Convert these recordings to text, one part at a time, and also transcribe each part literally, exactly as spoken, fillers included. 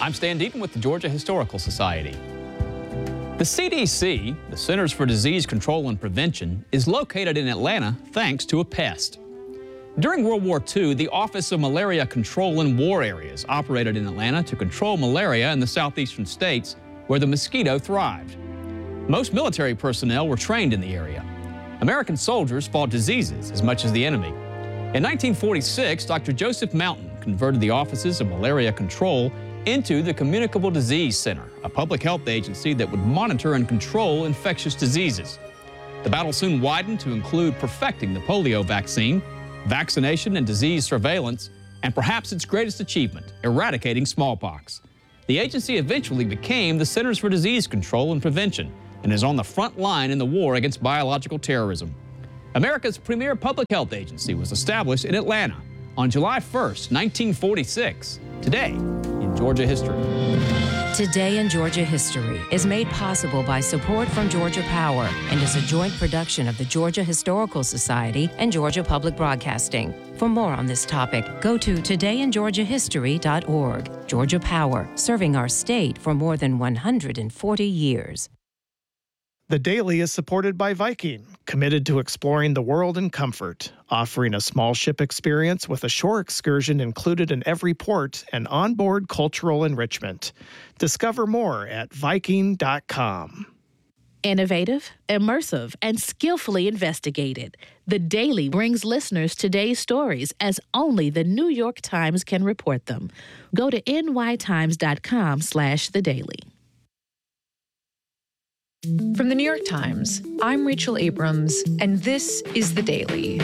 I'm Stan Deaton with the Georgia Historical Society. The C D C, the Centers for Disease Control and Prevention, is located in Atlanta thanks to a pest. During World War Two, the Office of Malaria Control in War Areas operated in Atlanta to control malaria in the southeastern states where the mosquito thrived. Most military personnel were trained in the area. American soldiers fought diseases as much as the enemy. In nineteen forty-six, Doctor Joseph Mountain converted the Offices of Malaria Control into the Communicable Disease Center, a public health agency that would monitor and control infectious diseases. The battle soon widened to include perfecting the polio vaccine, vaccination and disease surveillance, and perhaps its greatest achievement, eradicating smallpox. The agency eventually became the Centers for Disease Control and Prevention and is on the front line in the war against biological terrorism. America's premier public health agency was established in Atlanta on July first, nineteen forty-six. Today in Georgia History. Today in Georgia History is made possible by support from Georgia Power and is a joint production of the Georgia Historical Society and Georgia Public Broadcasting. For more on this topic, go to today in georgia history dot org. Georgia Power, serving our state for more than one hundred forty years. The Daily is supported by Viking, committed to exploring the world in comfort, offering a small ship experience with a shore excursion included in every port and onboard cultural enrichment. Discover more at viking dot com. Innovative, immersive, and skillfully investigated, The Daily brings listeners today's stories as only the New York Times can report them. Go to n y times dot com slash the daily. From the New York Times, I'm Rachel Abrams, and this is The Daily.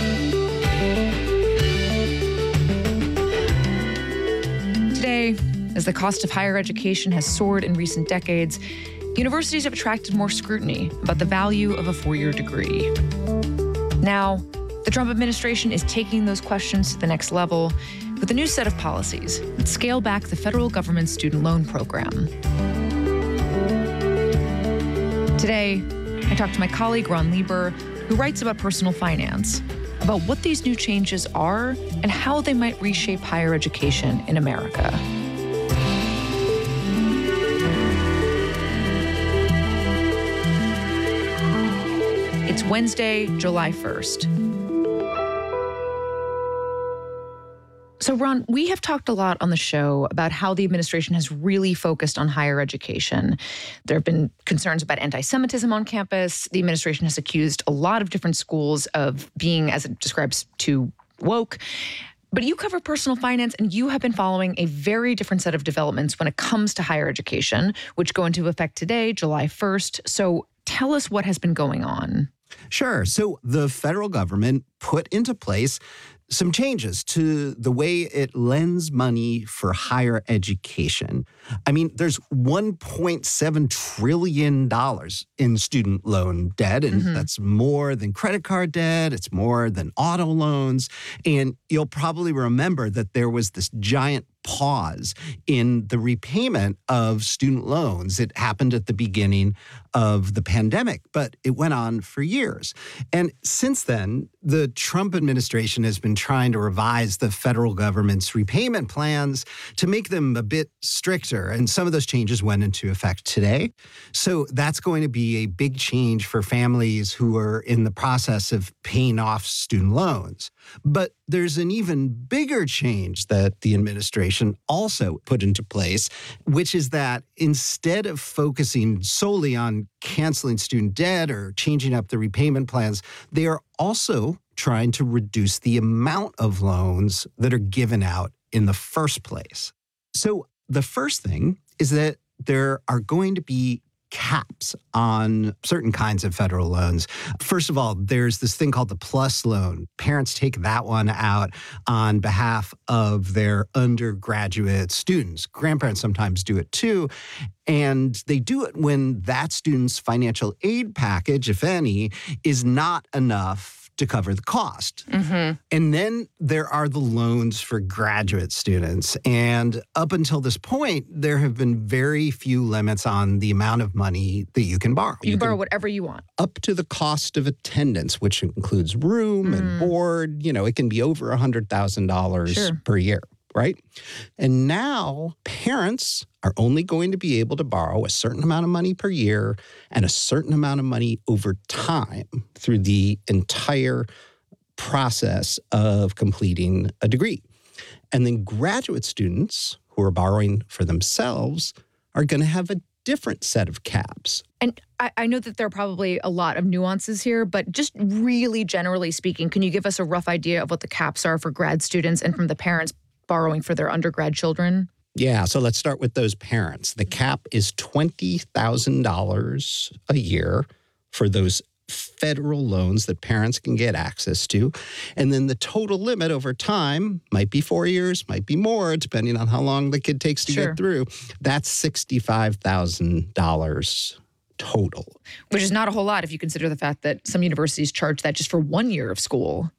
Today, as the cost of higher education has soared in recent decades, universities have attracted more scrutiny about the value of a four-year degree. Now, the Trump administration is taking those questions to the next level with a new set of policies that scale back the federal government's student loan program. Today, I talked to my colleague Ron Lieber, who writes about personal finance, about what these new changes are and how they might reshape higher education in America. It's Wednesday, July first. So, Ron, we have talked a lot on the show about how the administration has really focused on higher education. There have been concerns about anti-Semitism on campus. The administration has accused a lot of different schools of being, as it describes, too woke. But you cover personal finance, and you have been following a very different set of developments when it comes to higher education, which go into effect today, July first. So tell us what has been going on. Sure. So the federal government put into place some changes to the way it lends money for higher education. I mean, there's one point seven trillion dollars in student loan debt, and mm-hmm. that's more than credit card debt. It's more than auto loans. And you'll probably remember that there was this giant pause in the repayment of student loans. It happened at the beginning of the pandemic, but it went on for years. And since then, the Trump administration has been trying to revise the federal government's repayment plans to make them a bit stricter. And some of those changes went into effect today. So that's going to be a big change for families who are in the process of paying off student loans. But there's an even bigger change that the administration also put into place, which is that instead of focusing solely on canceling student debt or changing up the repayment plans, they are also trying to reduce the amount of loans that are given out in the first place. So the first thing is that there are going to be caps on certain kinds of federal loans. First of all, there's this thing called the PLUS loan. Parents take that one out on behalf of their undergraduate students. Grandparents sometimes do it too. And they do it when that student's financial aid package, if any, is not enough to cover the cost. Mm-hmm. And then there are the loans for graduate students. And up until this point, there have been very few limits on the amount of money that you can borrow. You, you can borrow whatever you want. Up to the cost of attendance, which includes room mm. and board. You know, it can be over one hundred thousand dollars sure. per year. right? And now parents are only going to be able to borrow a certain amount of money per year and a certain amount of money over time through the entire process of completing a degree. And then graduate students who are borrowing for themselves are going to have a different set of caps. And I, I know that there are probably a lot of nuances here, but just really generally speaking, can you give us a rough idea of what the caps are for grad students and from the parents borrowing for their undergrad children? Yeah, so let's start with those parents. The cap is twenty thousand dollars a year for those federal loans that parents can get access to. And then the total limit over time might be four years, might be more, depending on how long the kid takes to Sure. get through. That's sixty-five thousand dollars total. Which is not a whole lot if you consider the fact that some universities charge that just for one year of school.